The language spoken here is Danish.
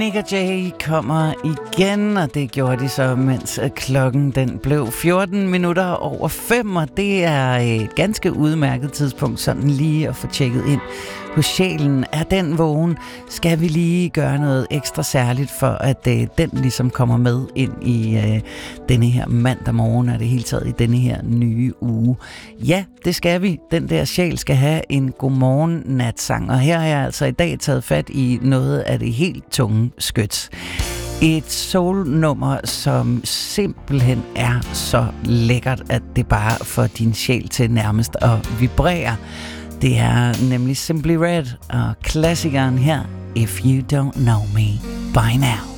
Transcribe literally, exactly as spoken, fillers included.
Nick og Jay kommer igen, og det gjorde de så, mens klokken den blev fjorten minutter over fem, og det er et ganske udmærket tidspunkt sådan lige at få tjekket ind hos sjælen. Er den vågen? Skal vi lige gøre noget ekstra særligt for, at øh, den ligesom kommer med ind i øh, denne her mandag morgen, og det hele taget i denne her nye uge? Ja, det skal vi. Den der sjæl skal have en godmorgen natsang, og her har jeg altså i dag taget fat i noget af det helt tunge skyts. Et soul-nummer, som simpelthen er så lækkert, at det bare får din sjæl til nærmest at vibrere. Det er nemlig Simply Red og klassikeren her, If You Don't Know Me By Now.